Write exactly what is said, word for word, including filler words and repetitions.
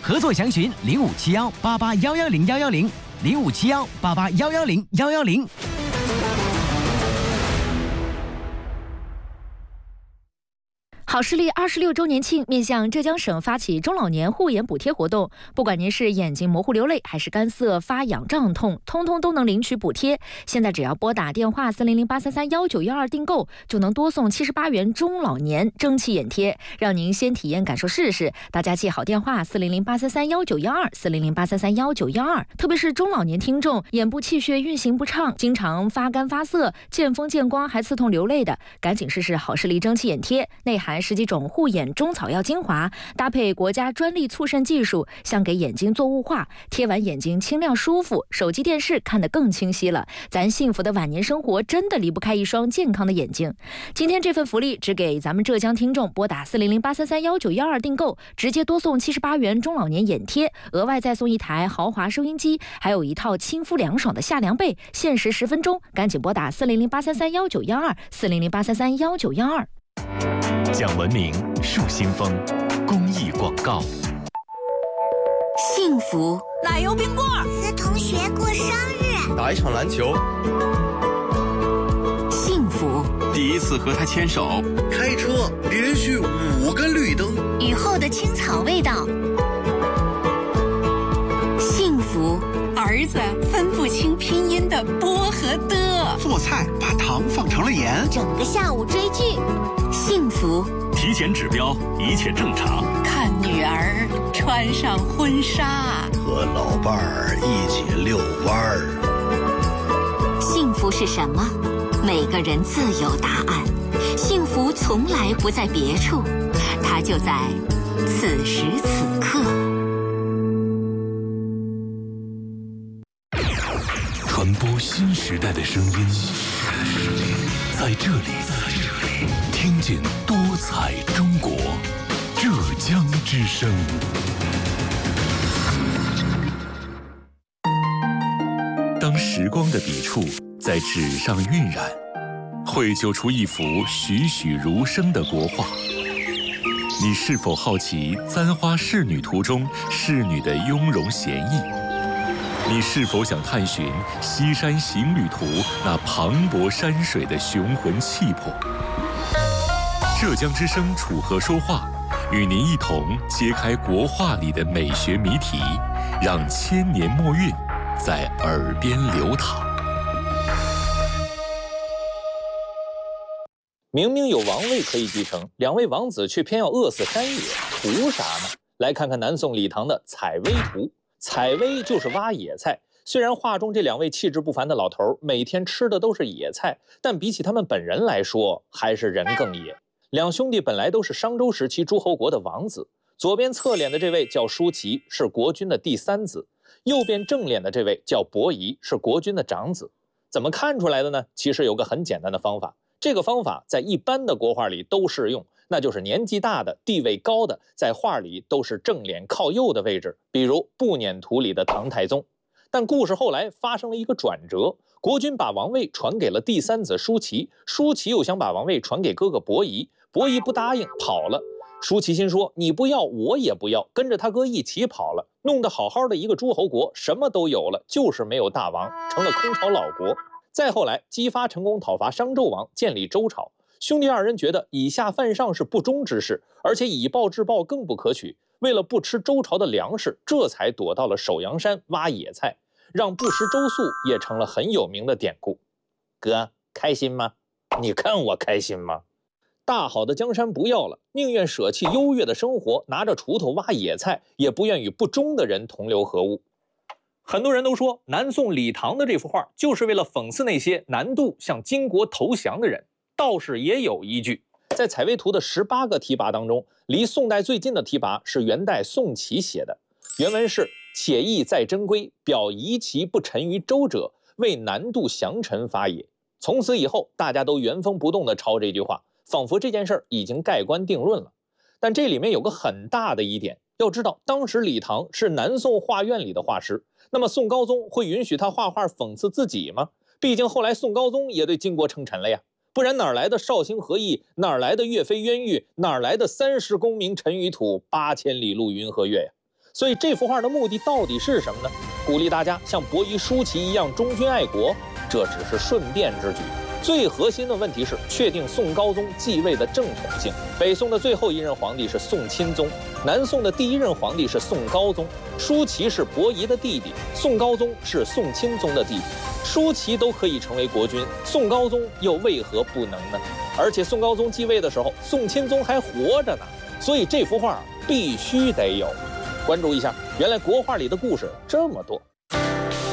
合作详询零五七幺八八幺幺零幺幺零零五七幺八八幺幺零幺幺零。 好视力二十六周年庆面向浙江省发起中老年护眼补贴活动，不管您是眼睛模糊流泪还是干涩发痒胀痛，通通都能领取补贴。现在只要拨打电话四零零八三三幺九幺二订购，就能多送七十八元中老年蒸汽眼贴，让您先体验感受试试。大家记好电话四零零八三三幺九幺二四零零八三三幺九幺二。特别是中老年听众，眼部气血运行不畅，经常发干发涩，见风见光还刺痛流泪的，赶紧试试好视力蒸汽眼贴，内含十几种护眼中草药精华，搭配国家专利促渗技术，像给眼睛做雾化，贴完眼睛清亮舒服，手机电视看得更清晰了。咱幸福的晚年生活真的离不开一双健康的眼睛。今天这份福利只给咱们浙江听众，拨打四零零八三三幺九幺二订购，直接多送七十八元中老年眼贴，额外再送一台豪华收音机，还有一套亲肤凉爽的夏凉被，限时十分钟，赶紧拨打四零零八三三幺九幺二四零零八三三幺九幺二。 讲文明树新风公益广告。 幸福奶油冰棍， 和同学过生日， 打一场篮球， 幸福第一次和他牵手，开车连续五个绿灯， 雨后的青草味道，幸福儿子分不清拼音的波和的， 做菜把糖放成了盐， 整个下午追剧，幸福体检指标一切正常， 看女儿穿上婚纱， 和老伴儿一起遛弯儿。 幸福是什么？每个人自有答案。幸福从来不在别处，它就在此时此刻。 传播新时代的声音，在这里听见多彩中国，浙江之声。当时光的笔触在纸上晕染，绘就出一幅栩栩如生的国画。你是否好奇《簪花仕女图》中仕女的雍容娴逸？你是否想探寻《西山行旅图》那磅礴山水的雄浑气魄？浙江之声楚河说话，与您一同揭开国画里的美学谜题，让千年墨韵在耳边流淌。 明明有王位可以继承，两位王子却偏要饿死山野，图啥呢？来看看南宋李唐的《采薇图》。采薇就是挖野菜，虽然画中这两位气质不凡的老头每天吃的都是野菜，但比起他们本人来说，还是人更野。两兄弟本来都是商周时期诸侯国的王子，左边侧脸的这位叫舒淇，是国君的第三子；右边正脸的这位叫伯夷，是国君的长子。怎么看出来的呢？其实有个很简单的方法，这个方法在一般的国画里都适用，那就是年纪大的、地位高的，在画里都是正脸靠右的位置，比如《步辇图》里的唐太宗。但故事后来发生了一个转折，国君把王位传给了第三子舒淇，舒淇又想把王位传给哥哥伯夷，伯夷不答应，跑了。舒淇心说，你不要我也不要，跟着他哥一起跑了，弄得好好的一个诸侯国什么都有了，就是没有大王，成了空巢老国。再后来姬发成功讨伐商纣王，建立周朝，兄弟二人觉得以下犯上是不忠之事，而且以暴制暴更不可取，为了不吃周朝的粮食，这才躲到了首阳山挖野菜，让不食周粟也成了很有名的典故。哥，开心吗？你看我开心吗？大好的江山不要了，宁愿舍弃优越的生活，拿着锄头挖野菜，也不愿与不忠的人同流合污。很多人都说南宋李唐的这幅画就是为了讽刺那些南渡向金国投降的人，倒是也有依据。在《采薇图》的十八个题跋当中，离宋代最近的题跋是元代宋祁写的，原文是且意在真归，表夷其不臣于周者，为南渡降臣发也。从此以后，大家都原封不动地抄这句话，仿佛这件事儿已经盖棺定论了。但这里面有个很大的疑点，要知道当时李唐是南宋画院里的画师，那么宋高宗会允许他画画讽刺自己吗？毕竟后来宋高宗也对金国称臣了呀，不然哪来的绍兴和议，哪来的岳飞冤狱，哪来的三十功名尘与土，八千里路云和月呀？ 所以这幅画的目的到底是什么呢？鼓励大家像伯夷叔齐一样忠君爱国，这只是顺便之举。最核心的问题是确定宋高宗继位的正统性。北宋的最后一任皇帝是宋钦宗，南宋的第一任皇帝是宋高宗。舒淇是伯夷的弟弟，宋高宗是宋钦宗的弟弟。舒淇都可以成为国君，宋高宗又为何不能呢？而且宋高宗继位的时候，宋钦宗还活着呢，所以这幅画必须得有。关注一下，原来国画里的故事这么多。